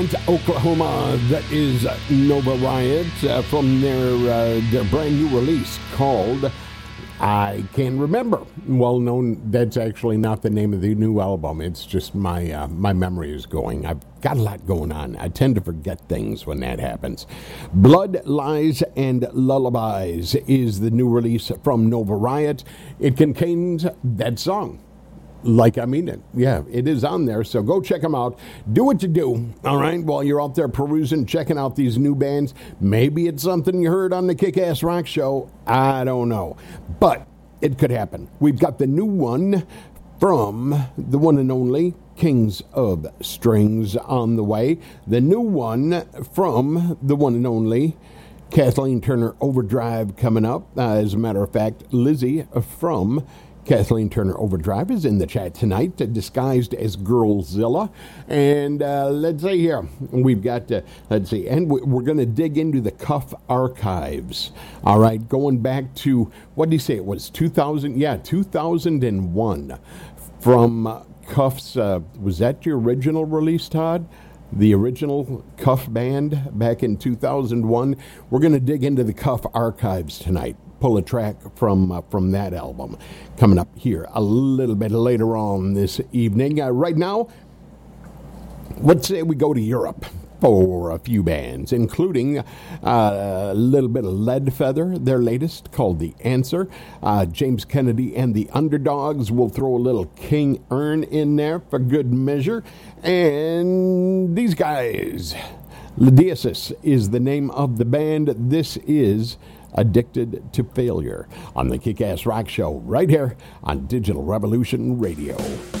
Oklahoma, that is Nova Riot from their brand new release called I Can Remember. Well known, that's actually not the name of the new album. It's just my memory is going. I've got a lot going on. I tend to forget things when that happens. Blood, Lies, and Lullabies is the new release from Nova Riot. It contains that song. Like I mean it. Yeah, it is on there, so go check them out. Do what you do, all right, while you're out there perusing, checking out these new bands. Maybe it's something you heard on the Kick-Ass Rock Show. I don't know. But it could happen. We've got the new one from the one and only Kings of Strings on the way. The new one from the one and only Kathleen Turner Overdrive coming up. As a matter of fact, Lizzie from Kathleen Turner Overdrive is in the chat tonight, disguised as Girlzilla. And let's see here. We've got, and we're going to dig into the Cuff archives. All right, going back to, what did he say? It was 2000? Yeah, 2001. From Cuff's, was that your original release, Todd? The original Cuff band back in 2001. We're going to dig into the Cuff archives tonight. Pull a track from that album coming up here a little bit later on this evening. Right now, let's say we go to Europe for a few bands, including a little bit of Leadfeather, their latest, called The Answer. James Kennedy and the Underdogs. Will throw a little King Ern in there for good measure. And these guys, Ladiasis is the name of the band. This is Addicted to Failure on the Kick-Ass Rock Show right here on Digital Revolution Radio.